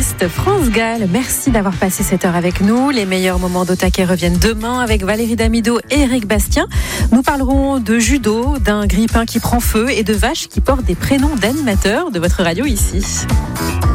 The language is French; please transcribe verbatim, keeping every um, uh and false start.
podcast France Gall. Merci d'avoir passé cette heure avec nous. Les meilleurs moments d'Au Taquet reviennent demain avec Valérie Damido et Eric Bastien. Nous parlerons de judo, d'un grille-pain qui prend feu et de vaches qui portent des prénoms d'animateurs de votre radio ici.